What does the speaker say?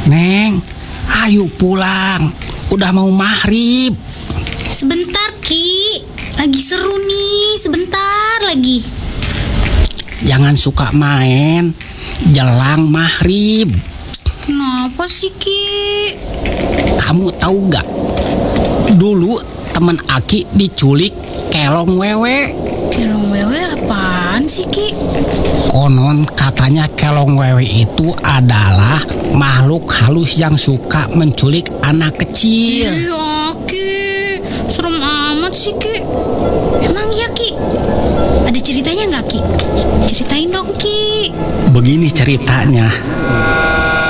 Neng, ayo pulang. Udah mau maghrib. Sebentar, Ki. Lagi seru nih, sebentar lagi. Jangan suka main jelang maghrib. Kenapa sih, Ki? Kamu tahu gak? Dulu temen Aki diculik kelong wewe. Kelong wewe apaan sih, Ki? Konon katanya kelong wewe itu adalah makhluk halus yang suka menculik anak kecil. Iya, Ki. Serem amat sih, Ki. Emang ya, Ki? Ada ceritanya nggak, Ki? Ceritain dong, Ki. Begini ceritanya.